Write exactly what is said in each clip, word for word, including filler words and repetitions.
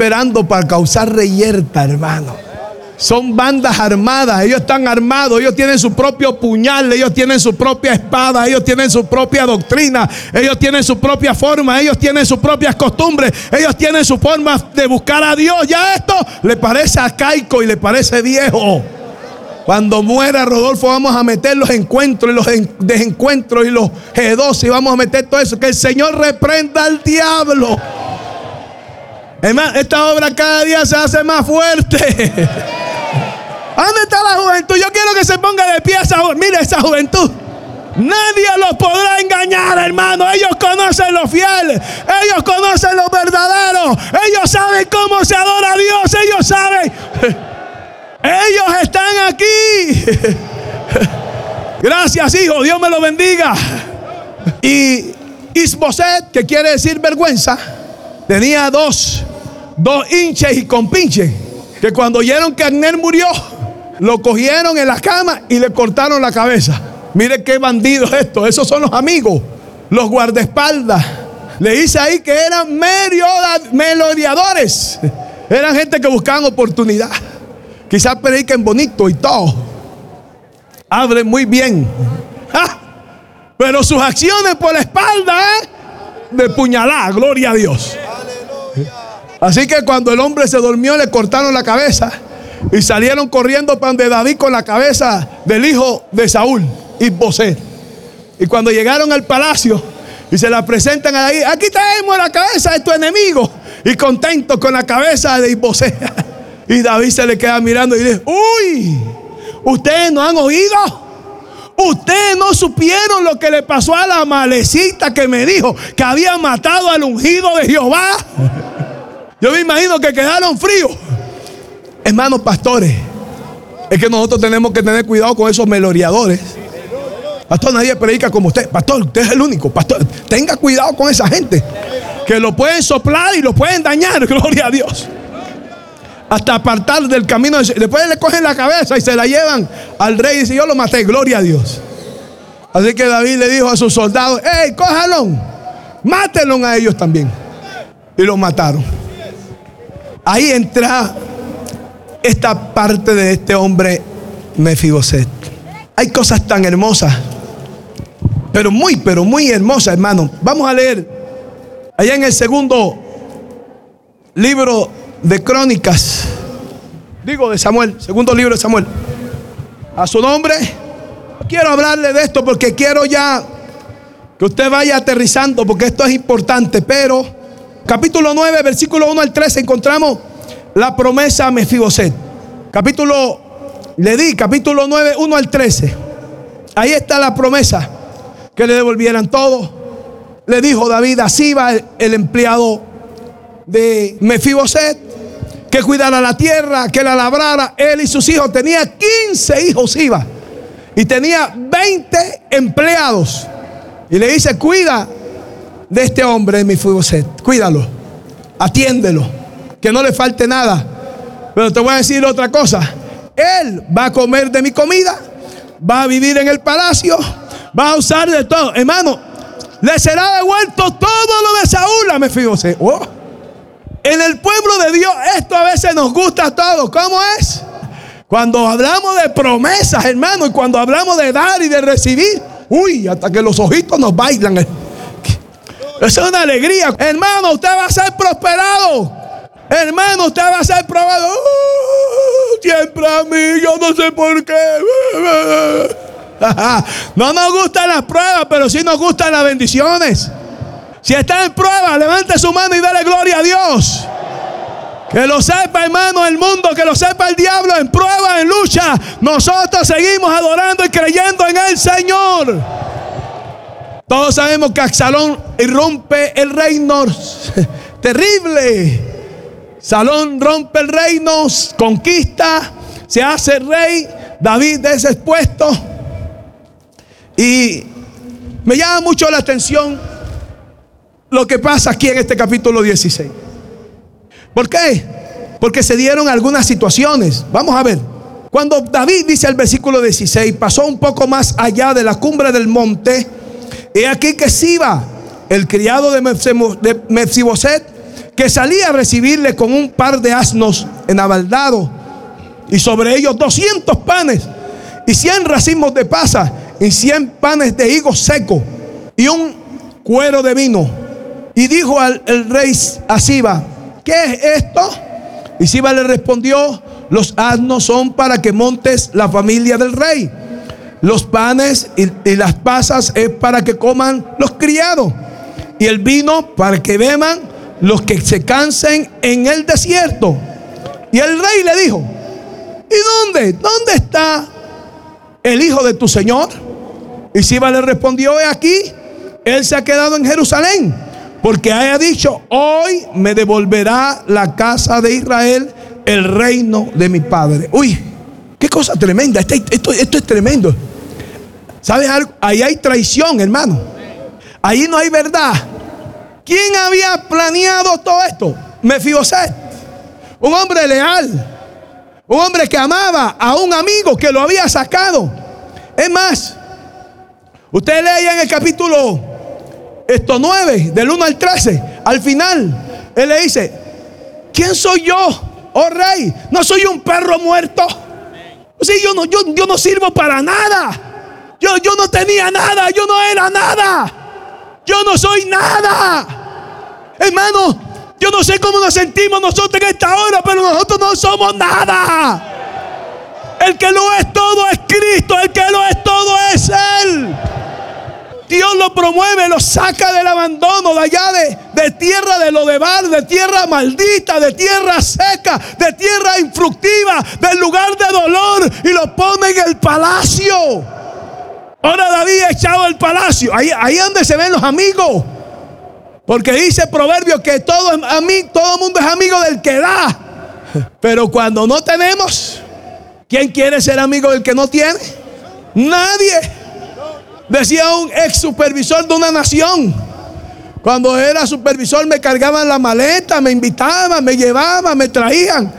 esperando para causar reyerta, hermano. Son bandas armadas, ellos están armados, ellos tienen su propio puñal, ellos tienen su propia espada, ellos tienen su propia doctrina, ellos tienen su propia forma, ellos tienen sus propias costumbres, ellos tienen su forma de buscar a Dios. Ya esto le parece arcaico y le parece viejo. Cuando muera Rodolfo vamos a meter los encuentros y los desencuentros y los G doce y vamos a meter todo eso. Que el Señor reprenda al diablo. Hermano, esta obra cada día se hace más fuerte. ¿Dónde está la juventud? Yo quiero que se ponga de pie esa juventud. Mire esa juventud. Nadie los podrá engañar, hermano. Ellos conocen lo fiel. Ellos conocen lo verdadero. Ellos saben cómo se adora a Dios. Ellos saben. Ellos están aquí. Gracias, hijo. Dios me lo bendiga. Y Isboset, que quiere decir vergüenza, tenía dos, dos hinches y compinches, que cuando oyeron que Abner murió, lo cogieron en la cama y le cortaron la cabeza. Mire qué bandidos estos. Esos son los amigos, los guardaespaldas. Le dice ahí que eran merodeadores. Eran gente que buscaban oportunidad. Quizás prediquen bonito y todo, hablen muy bien, ¡ah! Pero sus acciones por la espalda, ¿eh? De puñalada, gloria a Dios. ¡Aleluya! Así que cuando el hombre se durmió, le cortaron la cabeza y salieron corriendo para donde David con la cabeza del hijo de Saúl, Isboset. Y cuando llegaron al palacio y se la presentan a David, aquí traemos la cabeza de tu enemigo, y contentos con la cabeza de Isboset. Y David se le queda mirando y dice: uy, ustedes no han oído, ustedes no supieron lo que le pasó a la malecita que me dijo que había matado al ungido de Jehová. Yo me imagino que quedaron fríos. Hermanos pastores, es que nosotros tenemos que tener cuidado con esos merodeadores. Pastor, nadie predica como usted. Pastor, usted es el único. Pastor, tenga cuidado con esa gente, que lo pueden soplar y lo pueden dañar, gloria a Dios, hasta apartar del camino. Después le cogen la cabeza y se la llevan al rey y dice: yo lo maté, gloria a Dios. Así que David le dijo a sus soldados: hey, cójanlo, mátenlo a ellos también. Y lo mataron. Ahí entra esta parte de este hombre Mefiboset. Hay cosas tan hermosas, pero muy, pero muy hermosas, hermano. Vamos a leer allá en el segundo libro de Crónicas, digo de Samuel, segundo libro de Samuel, a su nombre. Quiero hablarle de esto porque quiero ya que usted vaya aterrizando, porque esto es importante. Pero capítulo nueve, versículo uno al trece, encontramos la promesa a Mefiboset. Capítulo, le di, capítulo nueve, uno al trece. Ahí está la promesa, que le devolvieran todo. Le dijo David a Siba, el, el empleado de Mefiboset, que cuidara la tierra, que la labrara. Él y sus hijos, tenía quince hijos Siba, y tenía veinte empleados. Y le dice: cuida de este hombre Mefiboset, cuídalo, atiéndelo, que no le falte nada. Pero te voy a decir otra cosa: él va a comer de mi comida, va a vivir en el palacio, va a usar de todo. Hermano, le será devuelto todo lo de Saúl a Mefiboset. Oh. En el pueblo de Dios esto a veces nos gusta todo. ¿Cómo es? Cuando hablamos de promesas, hermano, y cuando hablamos de dar y de recibir, uy, hasta que los ojitos nos bailan. Eso es una alegría. Hermano, usted va a ser prosperado. Hermano, usted va a ser probado. Uh, siempre a mí, yo no sé por qué. No nos gustan las pruebas, pero sí nos gustan las bendiciones. Si está en prueba, levante su mano y dale gloria a Dios. Que lo sepa, hermano, el mundo, que lo sepa el diablo. En prueba, en lucha, nosotros seguimos adorando y creyendo en el Señor. Todos sabemos que Absalón irrumpe el reino. Terrible. Absalón rompe el reino, conquista, se hace rey. David es expuesto. Y me llama mucho la atención lo que pasa aquí en este capítulo dieciséis. ¿Por qué? Porque se dieron algunas situaciones. Vamos a ver. Cuando David, dice el versículo dieciséis, pasó un poco más allá de la cumbre del monte, he aquí que Siba, el criado de Mefiboset, que salía a recibirle con un par de asnos enabaldados y sobre ellos doscientos panes y cien racimos de pasas y cien panes de higos secos y un cuero de vino. Y dijo al el rey a Siba: ¿qué es esto? Y Siba le respondió: los asnos son para que montes la familia del rey. Los panes y, y las pasas es para que coman los criados. Y el vino para que beban los que se cansen en el desierto. Y el rey le dijo: ¿y dónde? ¿Dónde está el hijo de tu señor? Y Siba le respondió: he aquí, él se ha quedado en Jerusalén, porque haya dicho: hoy me devolverá la casa de Israel el reino de mi padre. Uy, qué cosa tremenda. Esto, esto, esto es tremendo. ¿Sabes algo? Ahí hay traición, hermano. Ahí no hay verdad. ¿Quién había planeado todo esto? Mefiboset, un hombre leal, un hombre que amaba a un amigo que lo había sacado. Es más, usted lee en el capítulo esto nueve, del uno al trece, al final él le dice: ¿quién soy yo, oh rey? ¿No soy un perro muerto? Sí, yo no, yo, yo no sirvo para nada. Yo, yo no tenía nada, yo no era nada. Yo no soy nada. Hermano, yo no sé cómo nos sentimos nosotros en esta hora, pero nosotros no somos nada. El que lo es todo es Cristo. El que lo es todo es Él. Dios lo promueve, lo saca del abandono, de allá de, de tierra de Lodebar, de tierra maldita, de tierra seca, de tierra infructiva, del lugar de dolor, y lo pone en el palacio. Ahora David ha echado el palacio. Ahí, ahí es donde se ven los amigos. Porque dice Proverbio que todo, es ami, todo mundo es amigo del que da. Pero cuando no tenemos, ¿quién quiere ser amigo del que no tiene? Nadie. Decía un ex supervisor de una nación: cuando era supervisor me cargaban la maleta, me invitaban, me llevaban, me traían.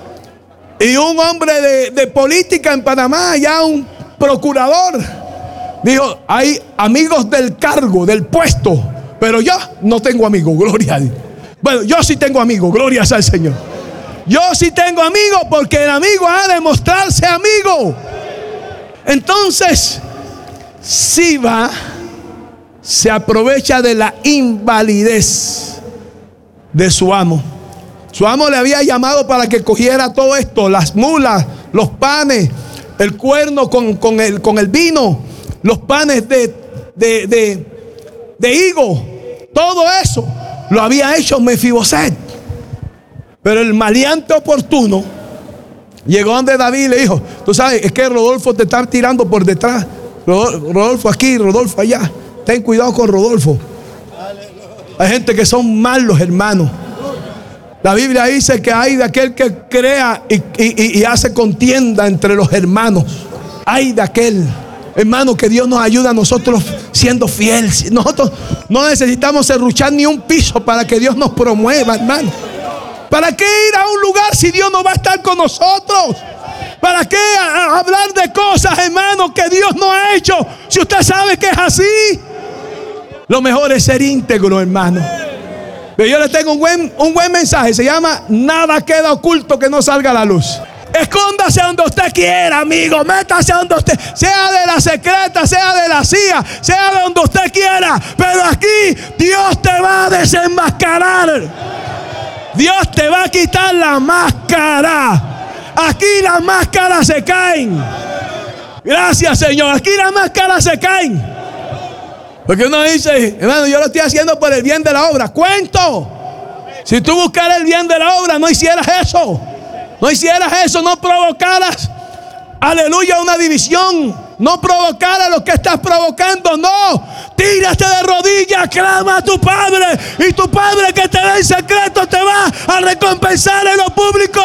Y un hombre de, de política en Panamá, ya un procurador, dijo: hay amigos del cargo, del puesto, pero yo no tengo amigos, gloria a Dios. Bueno, yo sí tengo amigos, gloria al Señor. Yo sí tengo amigos, porque el amigo ha de mostrarse amigo. Entonces Siba se aprovecha de la invalidez de su amo. Su amo le había llamado para que cogiera todo esto: las mulas, los panes, el cuerno con, con, el, con el vino, los panes de, de, de, de higo. Todo eso lo había hecho Mefiboset. Pero el maleante oportuno llegó donde David y le dijo: tú sabes, es que Rodolfo te está tirando por detrás. Rodolfo aquí, Rodolfo allá. Ten cuidado con Rodolfo. Hay gente que son malos, hermanos. La Biblia dice que hay de aquel que crea y, y, y hace contienda entre los hermanos. Hay de aquel, hermano, que Dios nos ayuda a nosotros siendo fieles. Nosotros no necesitamos serruchar ni un piso para que Dios nos promueva, hermano. ¿Para qué ir a un lugar si Dios no va a estar con nosotros? ¿Para qué hablar de cosas, hermano, que Dios no ha hecho, si usted sabe que es así? Lo mejor es ser íntegro, hermano. Pero yo le tengo un buen, un buen mensaje. Se llama: nada queda oculto que no salga a la luz. Escóndase donde usted quiera, amigo. Métase donde usted, sea de la secreta, sea de la C I A, sea de donde usted quiera. Pero aquí Dios te va a desenmascarar. Dios te va a quitar la máscara. Aquí las máscaras se caen. Gracias, Señor. Aquí las máscaras se caen. Porque uno dice: hermano, yo lo estoy haciendo por el bien de la obra. Cuento. Si tú buscaras el bien de la obra, no hicieras eso. No hicieras eso, no provocaras, aleluya, una división. No provocaras lo que estás provocando. No, tírate de rodillas, clama a tu Padre, y tu Padre que te da en secreto te va a recompensar en lo público.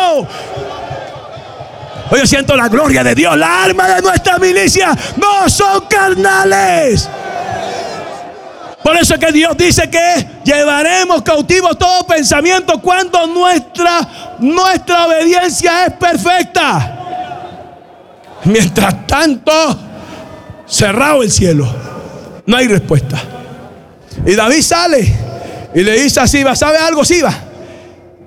Hoy yo siento la gloria de Dios. La arma de nuestra milicia no son carnales. Por eso es que Dios dice que llevaremos cautivo todo pensamiento cuando nuestra, nuestra obediencia es perfecta. Mientras tanto, cerrado el cielo, no hay respuesta. Y David sale y le dice a Siba: ¿sabe algo, Siba?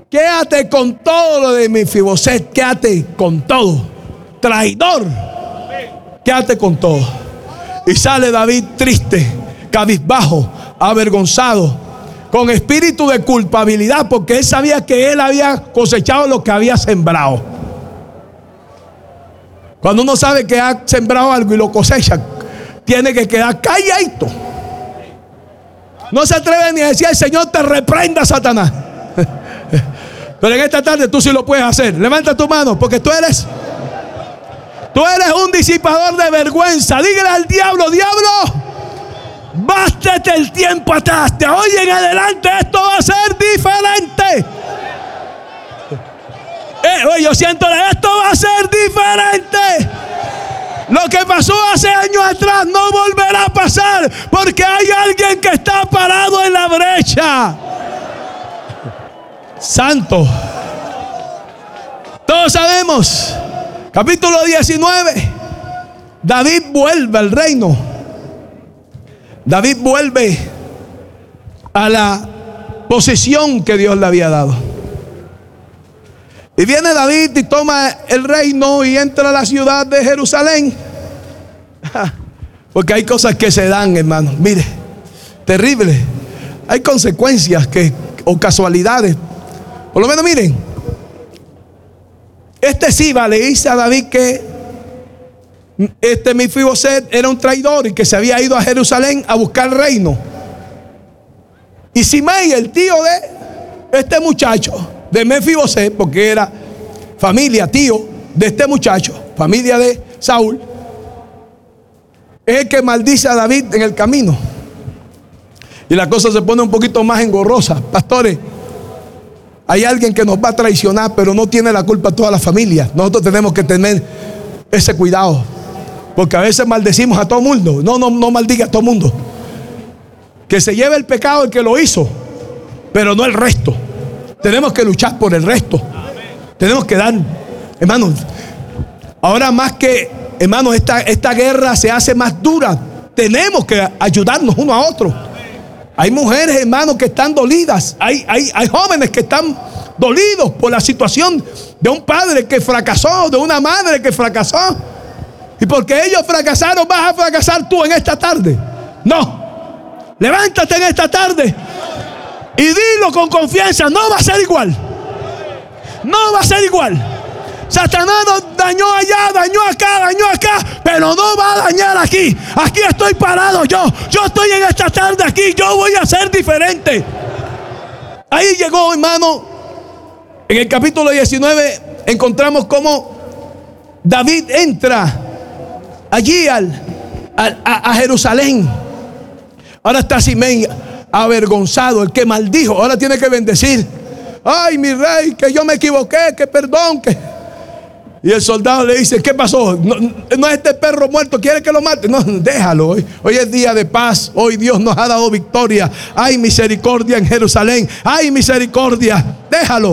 quédate con todo lo de Mefiboset, quédate con todo. Traidor, quédate con todo. Y sale David triste, cabizbajo, avergonzado, con espíritu de culpabilidad, porque él sabía que él había cosechado lo que había sembrado. Cuando uno sabe que ha sembrado algo y lo cosecha, tiene que quedar calladito. No se atreve ni a decir: el Señor te reprenda, Satanás. Pero en esta tarde tú sí lo puedes hacer. Levanta tu mano, porque tú eres Tú eres un disipador de vergüenza. Dígale al diablo: diablo, bástete el tiempo atrás. De hoy en adelante esto va a ser diferente. Eh, oye, yo siento que esto va a ser diferente. Lo que pasó hace años atrás no volverá a pasar, porque hay alguien que está parado en la brecha. Santo. Todos sabemos. Capítulo diecinueve. David vuelve al reino. David vuelve a la posesión que Dios le había dado. Y viene David y toma el reino y entra a la ciudad de Jerusalén. Porque hay cosas que se dan, hermano. Mire, terrible. Hay consecuencias que, o casualidades. Por lo menos miren, este Siba le dice a David que este Mefiboset era un traidor y que se había ido a Jerusalén a buscar el reino. Y Simei, el tío de este muchacho, de Mefiboset, porque era familia, tío de este muchacho, familia de Saúl, es el que maldice a David en el camino. Y la cosa se pone un poquito más engorrosa. Pastores, hay alguien que nos va a traicionar, pero no tiene la culpa toda la familia. Nosotros tenemos que tener ese cuidado, porque a veces maldecimos a todo mundo. No, no, no maldiga a todo mundo. Que se lleve el pecado el que lo hizo, pero no el resto. Tenemos que luchar por el resto. Tenemos que dar, hermanos, ahora más que, hermanos, esta, esta guerra se hace más dura. Tenemos que ayudarnos uno a otro. Hay mujeres, hermanos, que están dolidas. Hay, hay, hay jóvenes que están dolidos por la situación de un padre que fracasó, de una madre que fracasó. Y porque ellos fracasaron, vas a fracasar tú en esta tarde. No. Levántate en esta tarde y dilo con confianza: no va a ser igual. No va a ser igual. Satanás nos dañó allá, dañó acá, dañó acá, pero no va a dañar aquí. Aquí estoy parado yo. Yo estoy en esta tarde aquí. Yo voy a ser diferente. Ahí llegó, hermano. En el capítulo diecinueve encontramos cómo David entra allí al, al, a, a Jerusalén. Ahora está Simei avergonzado, el que maldijo. Ahora tiene que bendecir. Ay, mi rey, que yo me equivoqué, que perdón, que... Y el soldado le dice: ¿qué pasó? No, no es este perro muerto, ¿quiere que lo mate? No, déjalo. Hoy, hoy es día de paz. Hoy Dios nos ha dado victoria. Hay misericordia en Jerusalén. Hay misericordia. Déjalo.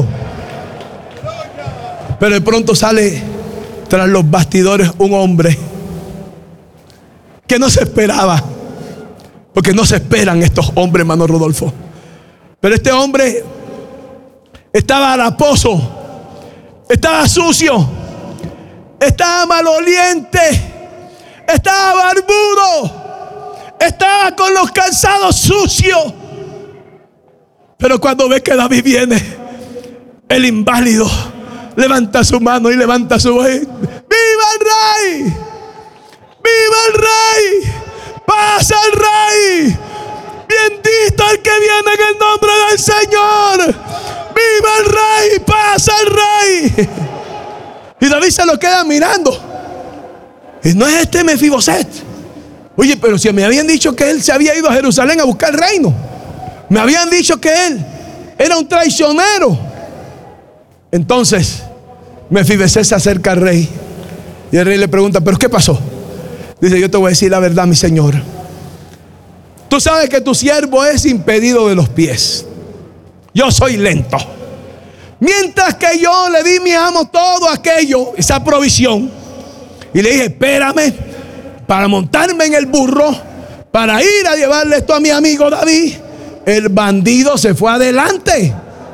Pero de pronto sale tras los bastidores un hombre que no se esperaba. Porque no se esperan estos hombres, hermano Rodolfo. Pero este hombre estaba haraposo, estaba sucio, estaba maloliente, estaba barbudo, estaba con los calzados sucios. Pero cuando ve que David viene, el inválido levanta su mano y levanta su voz: ¡viva el rey! ¡Viva el rey! ¡Pasa el rey! ¡Bendito el que viene en el nombre del Señor! ¡Viva el rey! ¡Pasa el rey! Y David se lo queda mirando. Y no es este Mefiboset. Oye, pero si me habían dicho que él se había ido a Jerusalén a buscar el reino. Me habían dicho que él era un traicionero. Entonces Mefiboset se acerca al rey. Y el rey le pregunta: ¿pero qué pasó? Dice: yo te voy a decir la verdad, mi señor. Tú sabes que tu siervo es impedido de los pies. Yo soy lento. Mientras que yo le di a mi amo todo aquello, esa provisión, y le dije: espérame para montarme en el burro, para ir a llevarle esto a mi amigo David. El bandido se fue adelante.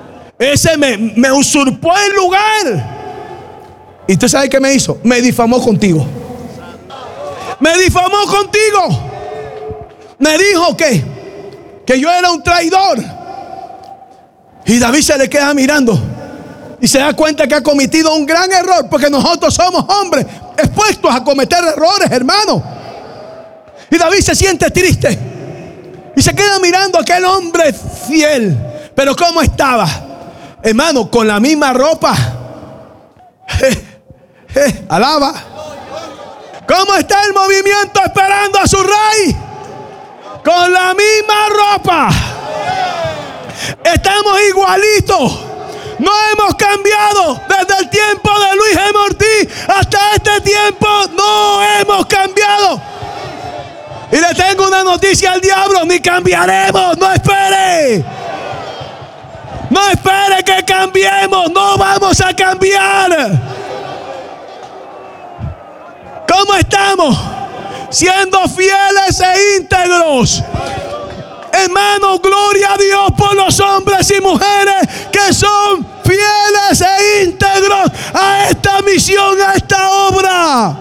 ese me, me usurpó el lugar. ¿Y usted sabe qué me hizo? Me difamó contigo. Me difamó contigo. Me dijo que, que yo era un traidor. Y David se le queda mirando y se da cuenta que ha cometido un gran error, porque nosotros somos hombres expuestos a cometer errores, hermano. Y David se siente triste y se queda mirando a aquel hombre fiel. Pero ¿cómo estaba? Hermano, con la misma ropa. Eh, eh, alaba. ¿Cómo está el movimiento esperando a su rey? Con la misma ropa. Estamos igualitos. No hemos cambiado desde el tiempo de Luis G. Ortiz hasta este tiempo. No hemos cambiado. Y le tengo una noticia al diablo: ni cambiaremos. No espere. No espere que cambiemos. No vamos a cambiar. ¿Cómo estamos? Siendo fieles e íntegros. Hermano, gloria a Dios por los hombres y mujeres que son fieles e íntegros a esta misión, a esta obra.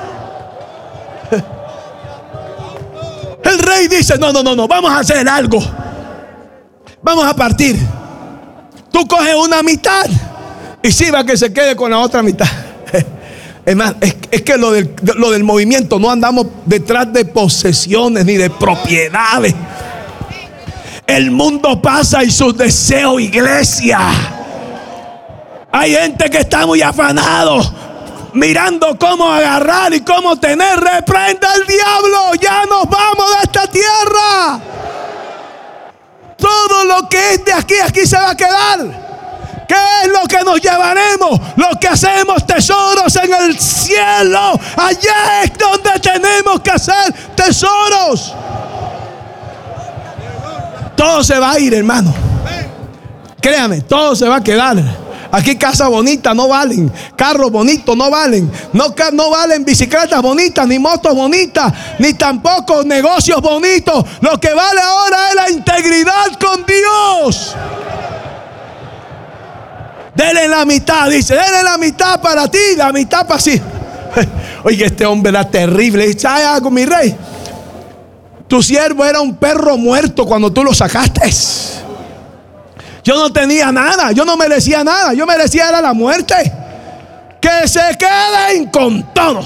El rey dice: no, no, no, no, vamos a hacer algo. Vamos a partir. Tú coges una mitad y Siba que se quede con la otra mitad. Hermano, es, es que lo del, lo del movimiento, no andamos detrás de posesiones ni de propiedades. El mundo pasa y sus deseos, iglesia. Hay gente que está muy afanado, mirando cómo agarrar y cómo tener. Reprenda al diablo. Ya nos vamos de esta tierra. Todo lo que es de aquí, aquí se va a quedar. ¿Qué es lo que nos llevaremos? Lo que hacemos tesoros en el cielo. Allá es donde tenemos que hacer tesoros. Todo se va a ir, hermano. Créame, todo se va a quedar. Aquí casas bonitas no valen, carros bonitos no valen, no, no valen bicicletas bonitas, ni motos bonitas, ni tampoco negocios bonitos. Lo que vale ahora es la integridad con Dios. Denle la mitad, dice, denle la mitad para ti, la mitad para sí. Oye, este hombre era terrible. ¿Sabes algo, mi rey? Tu siervo era un perro muerto cuando tú lo sacaste. Yo no tenía nada, yo no merecía nada, yo merecía era la muerte. Que se queden con todo.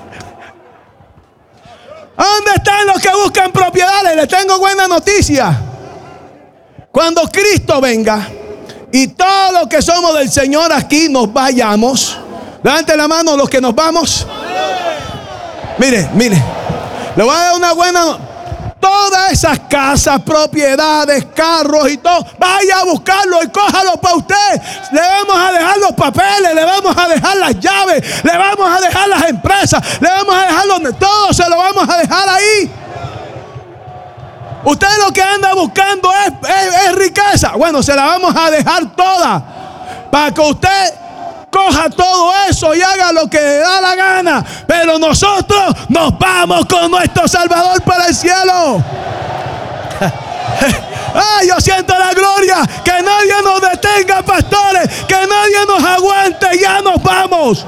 ¿Dónde están los que buscan propiedades? Les tengo buena noticia. Cuando Cristo venga y todos los que somos del Señor aquí nos vayamos, levante la mano los que nos vamos. Mire, mire, le voy a dar una buena noticia. Todas esas casas, propiedades, carros y todo, vaya a buscarlo y cójalo para usted. Le vamos a dejar los papeles, le vamos a dejar las llaves, le vamos a dejar las empresas, le vamos a dejar donde todo se lo vamos a dejar ahí. Usted lo que anda buscando es, es, es riqueza. Bueno, se la vamos a dejar toda para que usted coja todo eso y haga lo que le da la gana. Pero nosotros nos vamos con nuestro Salvador para el cielo. Ay, yo siento la gloria. Que nadie nos detenga, pastores. Que nadie nos aguante. Ya nos vamos.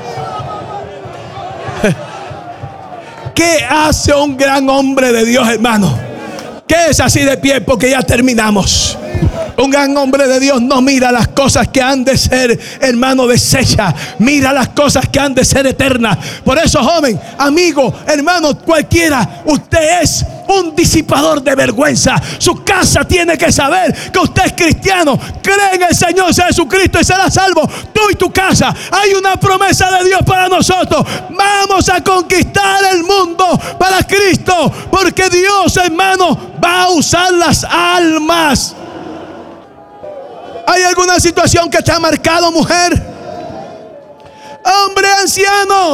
¿Qué hace un gran hombre de Dios, hermano? ¿Qué es así de pie? Porque ya terminamos. Un gran hombre de Dios no mira las cosas que han de ser, hermano, desechas. Mira las cosas que han de ser eternas. Por eso, joven, amigo, hermano, cualquiera, usted es un disipador de vergüenza. Su casa tiene que saber que usted es cristiano, cree en el Señor Jesucristo y será salvo tú y tu casa. Hay una promesa de Dios para nosotros. Vamos a conquistar el mundo para Cristo, porque Dios, hermano, va a usar las almas. ¿Hay alguna situación que te ha marcado, mujer? Hombre anciano.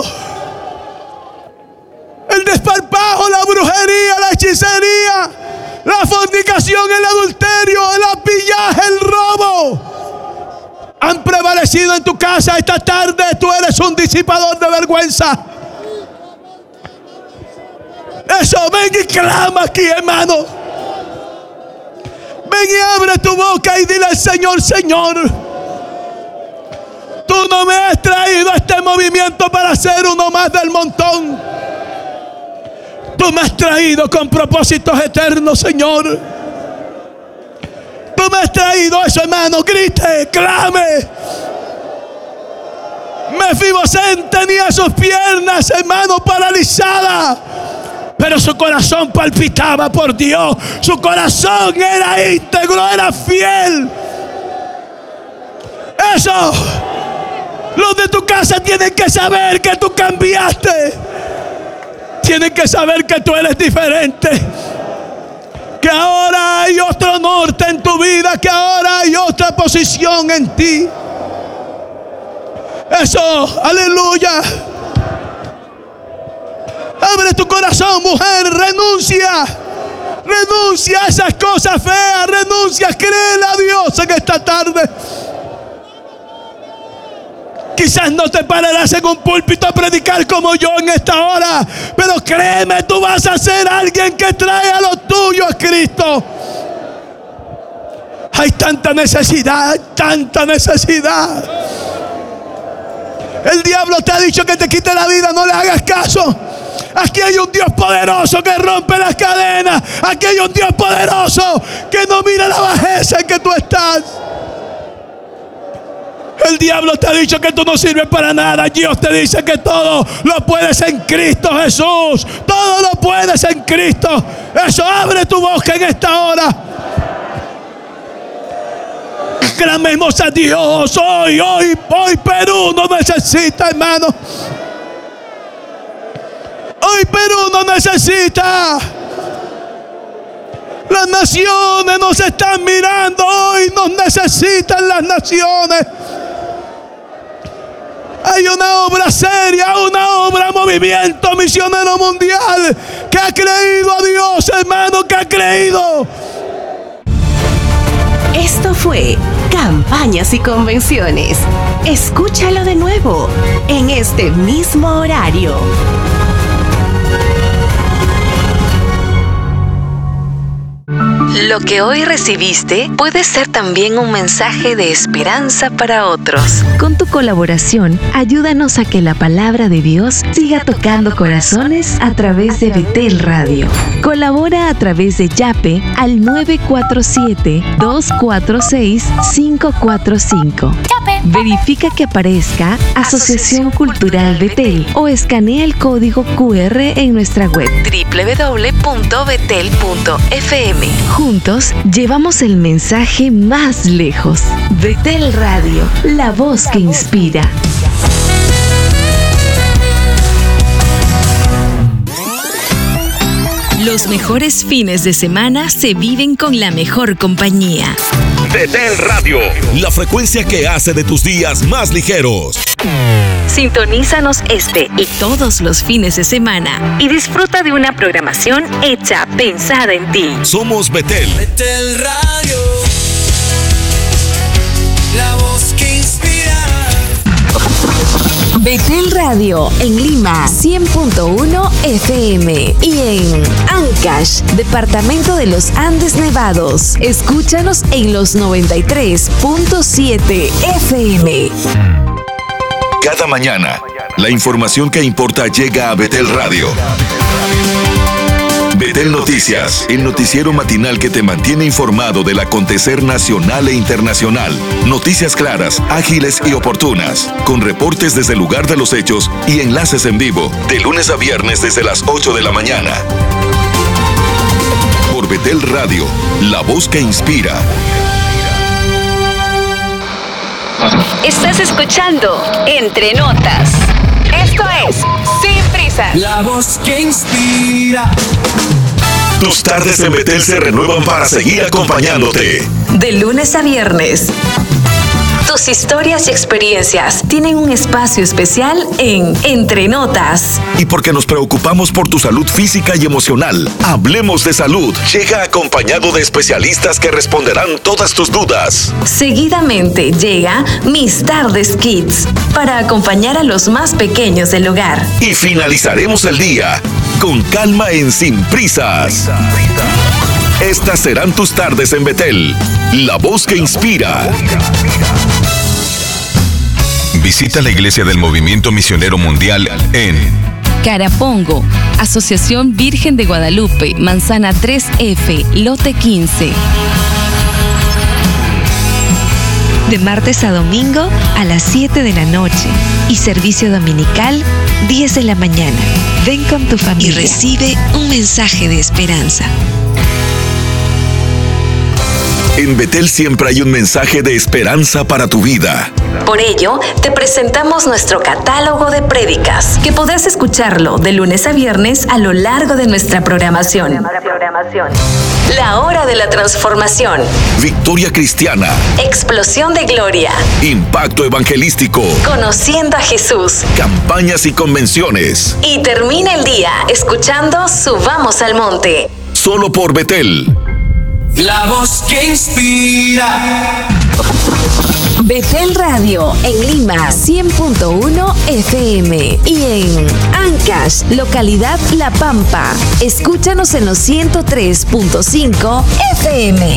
El desparpajo, la brujería, la hechicería, la fornicación, el adulterio, el pillaje, el robo han prevalecido en tu casa esta tarde. Tú eres un disipador de vergüenza. Eso, ven y clama aquí, hermano. Ven y abre tu boca y dile al Señor: Señor, traído a este movimiento para ser uno más del montón. Tú me has traído con propósitos eternos, Señor. Tú me has traído eso, hermano. Grite, clame. Mefibosén tenía sus piernas, hermano, paralizadas, pero su corazón palpitaba por Dios. Su corazón era íntegro, era fiel. Eso, los de tu casa tienen que saber que tú cambiaste. Tienen que saber que tú eres diferente. Que ahora hay otro norte en tu vida. Que ahora hay otra posición en ti. Eso, aleluya. Abre tu corazón, mujer, renuncia. Renuncia a esas cosas feas, renuncia, créele a Dios en esta tarde. Quizás no te pararás en un púlpito a predicar como yo en esta hora, pero créeme, tú vas a ser alguien que trae a lo tuyo a Cristo. Hay tanta necesidad, hay tanta necesidad. El diablo te ha dicho que te quite la vida, no le hagas caso. Aquí hay un Dios poderoso que rompe las cadenas. Aquí hay un Dios poderoso que no mira la bajeza en que tú estás. El diablo te ha dicho que tú no sirves para nada. Dios te dice que todo lo puedes en Cristo Jesús. Todo lo puedes en Cristo. Eso, abre tu boca en esta hora. Clamemos a Dios. Hoy, hoy, hoy Perú no necesita, hermano. Hoy Perú no necesita. Las naciones nos están mirando. Hoy nos necesitan las naciones. Hay una obra seria, una obra movimiento misionero mundial que ha creído a Dios, hermano, que ha creído. Esto fue Campañas y Convenciones. Escúchalo de nuevo en este mismo horario. Lo que hoy recibiste puede ser también un mensaje de esperanza para otros. Con tu colaboración, ayúdanos a que la palabra de Dios siga tocando corazones a través de Betel Radio. Colabora a través de Yape al nueve cuatro siete, dos cuatro seis, cinco cuatro cinco. Verifica que aparezca Asociación Cultural Betel o escanea el código cu erre en nuestra web doble u doble u doble u punto betel punto efe eme. Juntos llevamos el mensaje más lejos. Betel Radio, la voz que inspira. Los mejores fines de semana se viven con la mejor compañía. Betel Radio, la frecuencia que hace de tus días más ligeros. Sintonízanos este y todos los fines de semana y disfruta de una programación hecha pensada en ti. Somos Betel. Betel Radio, la voz que inspira. Betel Radio en Lima cien punto uno efe eme y en Ancash, departamento de los Andes Nevados. Escúchanos en los noventa y tres punto siete efe eme. Cada mañana, la información que importa llega a Betel Radio. Betel Noticias, el noticiero matinal que te mantiene informado del acontecer nacional e internacional. Noticias claras, ágiles y oportunas, con reportes desde el lugar de los hechos y enlaces en vivo, de lunes a viernes desde las ocho de la mañana. Por Betel Radio, la voz que inspira. Estás escuchando Entre Notas. Esto es Sin Prisas. La voz que inspira. Tus tardes en Betel se renuevan para seguir acompañándote. De lunes a viernes. Tus historias y experiencias tienen un espacio especial en Entre Notas. Y porque nos preocupamos por tu salud física y emocional, Hablemos de Salud llega acompañado de especialistas que responderán todas tus dudas. Seguidamente llega Mis Tardes Kids para acompañar a los más pequeños del hogar. Y finalizaremos el día con calma en Sin Prisas. Estas serán tus tardes en Betel, la voz que inspira. Visita la Iglesia del Movimiento Misionero Mundial en Carapongo, Asociación Virgen de Guadalupe, Manzana tres F, Lote quince. De martes a domingo a las siete de la noche y servicio dominical diez de la mañana. Ven con tu familia y recibe un mensaje de esperanza. En Betel siempre hay un mensaje de esperanza para tu vida. Por ello, te presentamos nuestro catálogo de prédicas, que podrás escucharlo de lunes a viernes a lo largo de nuestra programación. La Hora de la Transformación. Victoria Cristiana. Explosión de Gloria. Impacto Evangelístico. Conociendo a Jesús. Campañas y convenciones. Y termina el día escuchando Subamos al Monte. Solo por Betel. La voz que inspira. Betel Radio en Lima cien punto uno F M y en Ancash, localidad La Pampa. Escúchanos en los ciento tres punto cinco F M.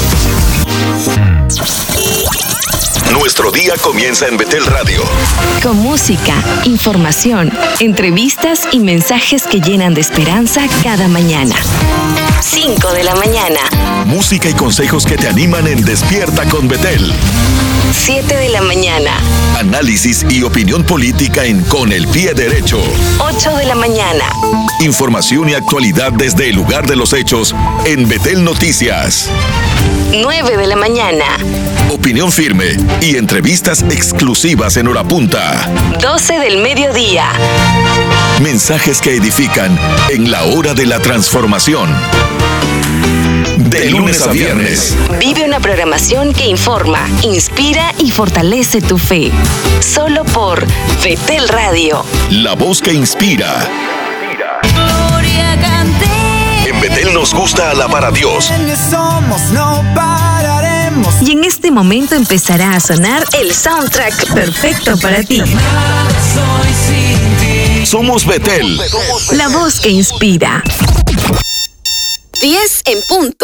Nuestro día comienza en Betel Radio. Con música, información, entrevistas y mensajes que llenan de esperanza cada mañana. cinco de la mañana. Música y consejos que te animan en Despierta con Betel. siete de la mañana. Análisis y opinión política en Con el Pie Derecho. ocho de la mañana. Información y actualidad desde el lugar de los hechos en Betel Noticias. nueve de la mañana. Opinión firme y entrevistas exclusivas en hora punta. doce del mediodía. Mensajes que edifican en la hora de la transformación. De lunes a viernes. Vive una programación que informa, inspira y fortalece tu fe. Solo por Betel Radio. La voz que inspira. Gloria canté. En Betel nos gusta alabar a Dios. Somos, no pararemos. Y en este momento empezará a sonar el soundtrack perfecto para ti. Soy sin ti. Somos Betel. La voz que inspira. diez en punto.